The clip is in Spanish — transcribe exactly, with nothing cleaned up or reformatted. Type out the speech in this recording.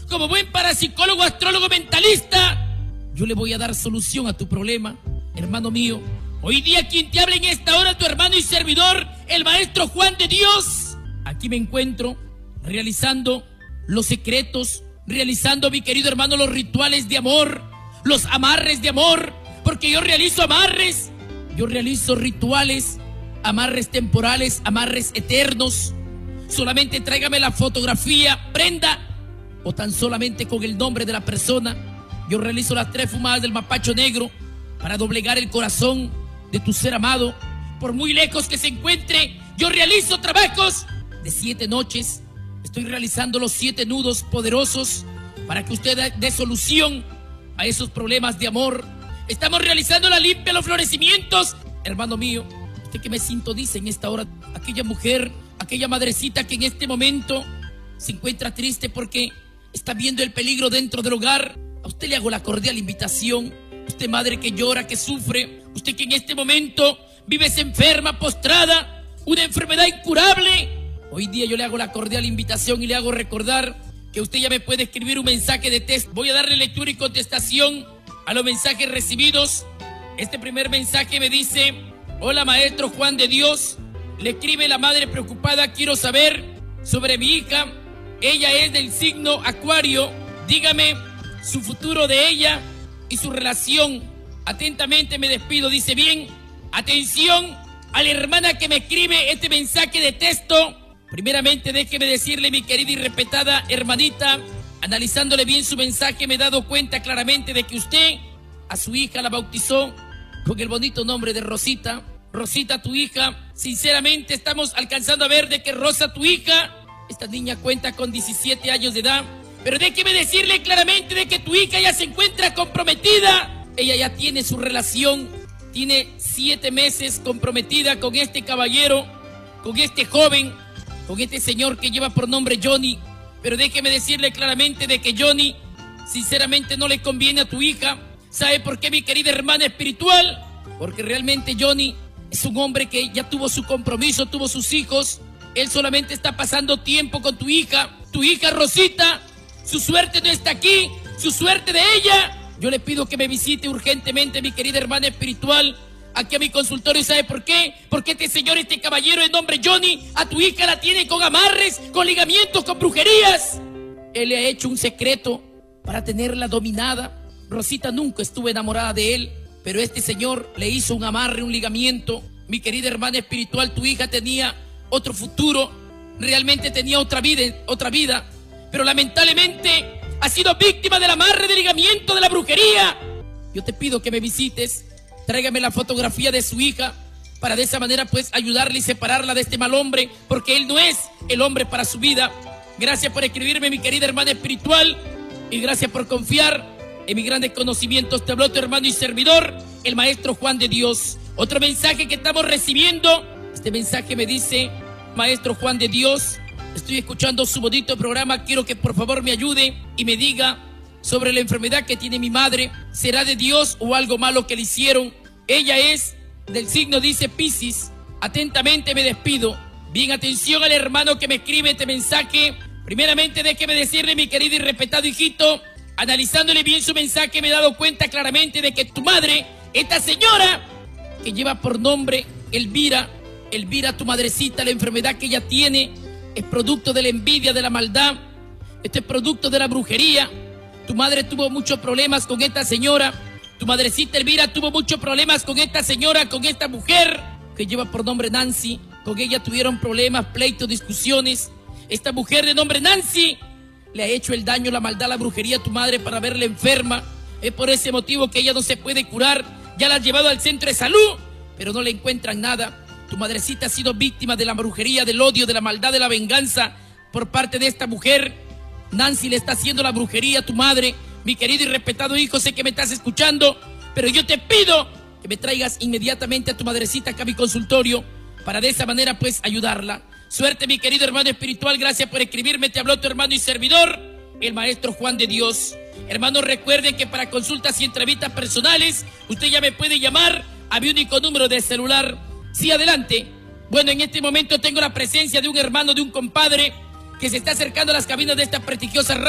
como buen parapsicólogo, astrólogo, mentalista, yo le voy a dar solución a tu problema, hermano mío. Hoy día quien te habla en esta hora, tu hermano y servidor, el maestro Juan de Dios. Aquí me encuentro realizando los secretos, realizando, mi querido hermano, los rituales de amor, los amarres de amor, porque yo realizo amarres, yo realizo rituales, amarres temporales, amarres eternos. Solamente tráigame la fotografía, prenda, o tan solamente con el nombre de la persona. Yo realizo las tres fumadas del mapacho negro para doblegar el corazón de tu ser amado. Por muy lejos que se encuentre, yo realizo trabajos de siete noches. Estoy realizando los siete nudos poderosos para que usted dé solución a esos problemas de amor. Estamos realizando la limpia, los florecimientos. Hermano mío, usted que me sintoniza en esta hora, aquella mujer, aquella madrecita que en este momento se encuentra triste porque está viendo el peligro dentro del hogar, a usted le hago la cordial invitación. Usted madre que llora, que sufre, usted que en este momento vive enferma, postrada, una enfermedad incurable, hoy día yo le hago la cordial invitación y le hago recordar que usted ya me puede escribir un mensaje de texto. Voy a darle lectura y contestación a los mensajes recibidos. Este primer mensaje me dice: hola maestro Juan de Dios, le escribe la madre preocupada, quiero saber sobre mi hija, ella es del signo Acuario, dígame su futuro de ella y su relación. Atentamente me despido. Dice bien, atención a la hermana que me escribe este mensaje de texto. Primeramente déjeme decirle, mi querida y respetada hermanita, analizándole bien su mensaje me he dado cuenta claramente de que usted a su hija la bautizó con el bonito nombre de Rosita. Rosita, tu hija, sinceramente estamos alcanzando a ver de que Rosa, tu hija, esta niña cuenta con diecisiete años de edad. Pero déjeme decirle claramente de que tu hija ya se encuentra comprometida. Ella ya tiene su relación, tiene siete meses comprometida con este caballero, con este joven, con este señor que lleva por nombre Johnny. Pero déjeme decirle claramente de que Johnny, sinceramente no le conviene a tu hija. ¿Sabe por qué, mi querida hermana espiritual? Porque realmente Johnny es un hombre que ya tuvo su compromiso, tuvo sus hijos. Él solamente está pasando tiempo con tu hija. Tu hija Rosita, su suerte no está aquí, su suerte de ella. Yo le pido que me visite urgentemente, mi querida hermana espiritual, aquí a mi consultorio. ¿Sabe por qué? Porque este señor, este caballero de nombre Johnny, a tu hija la tiene con amarres, con ligamientos, con brujerías. Él le ha hecho un secreto para tenerla dominada. Rosita nunca estuvo enamorada de él, pero este señor le hizo un amarre, un ligamiento. Mi querida hermana espiritual, tu hija tenía otro futuro, realmente tenía otra vida, otra vida. Pero lamentablemente ha sido víctima del amarre, del ligamiento, de la brujería. Yo te pido que me visites, tráigame la fotografía de su hija para de esa manera pues ayudarle y separarla de este mal hombre, porque él no es el hombre para su vida. Gracias por escribirme, mi querida hermana espiritual, y gracias por confiar en mis grandes conocimientos. Te habló tu hermano y servidor, el maestro Juan de Dios. Otro mensaje que estamos recibiendo, este mensaje me dice: maestro Juan de Dios, estoy escuchando su bonito programa, quiero que por favor me ayude y me diga sobre la enfermedad que tiene mi madre. ¿Será de Dios o algo malo que le hicieron? Ella es del signo, dice, Piscis. Atentamente me despido. Bien, atención al hermano que me escribe este mensaje. Primeramente déjeme decirle, mi querido y respetado hijito, analizándole bien su mensaje me he dado cuenta claramente de que tu madre, esta señora que lleva por nombre Elvira, Elvira, tu madrecita, la enfermedad que ella tiene es producto de la envidia, de la maldad. Este es producto de la brujería. Tu madre tuvo muchos problemas con esta señora. Tu madrecita Elvira tuvo muchos problemas con esta señora, con esta mujer que lleva por nombre Nancy. Con ella tuvieron problemas, pleitos, discusiones. Esta mujer de nombre Nancy le ha hecho el daño, la maldad, la brujería a tu madre para verla enferma. Es por ese motivo que ella no se puede curar. Ya la han llevado al centro de salud, pero no le encuentran nada. Tu madrecita ha sido víctima de la brujería, del odio, de la maldad, de la venganza por parte de esta mujer. Nancy le está haciendo la brujería a tu madre. Mi querido y respetado hijo, sé que me estás escuchando, pero yo te pido que me traigas inmediatamente a tu madrecita acá a mi consultorio para de esa manera pues ayudarla. Suerte, mi querido hermano espiritual, gracias por escribirme. Te habló tu hermano y servidor, el maestro Juan de Dios. Hermanos, recuerden que para consultas y entrevistas personales usted ya me puede llamar a mi único número de celular. Sí, adelante. Bueno, en este momento tengo la presencia de un hermano, de un compadre que se está acercando a las cabinas de esta prestigiosa radio.